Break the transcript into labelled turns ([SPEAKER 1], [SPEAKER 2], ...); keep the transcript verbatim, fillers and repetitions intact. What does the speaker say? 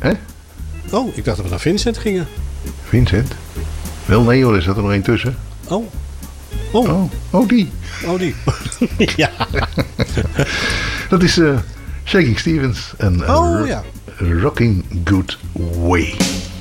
[SPEAKER 1] Hè?
[SPEAKER 2] Oh, ik dacht dat we naar Vincent gingen.
[SPEAKER 1] Vincent? Wel, nee hoor, er zat er nog één tussen.
[SPEAKER 2] Oh. Oh.
[SPEAKER 1] Oh, oh die.
[SPEAKER 2] Oh, die. Ja.
[SPEAKER 1] Dat is uh, Shaking Stevens en uh,
[SPEAKER 2] Oh,
[SPEAKER 1] ro-
[SPEAKER 2] ja.
[SPEAKER 1] Rocking Good Way.